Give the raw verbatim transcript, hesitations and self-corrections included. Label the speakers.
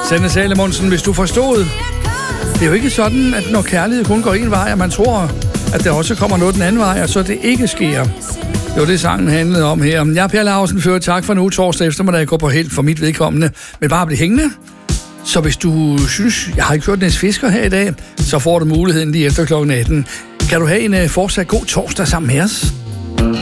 Speaker 1: Sanne Salomonsen, hvis du forstod. Det er jo ikke sådan, at når kærlighed kun går en vej, at man tror, at der også kommer noget den anden vej, og så det ikke sker. Det var det, sangen handlede om her. Jeg er Per Lausen, fører tak for nu torsdag eftermiddag. Jeg går på held for mit vedkommende, men bare blive hængende. Så hvis du synes, jeg har ikke hørt Næs Fisker her i dag, så får du muligheden lige efter klokken atten. Kan du have en uh, fortsat god torsdag sammen med os?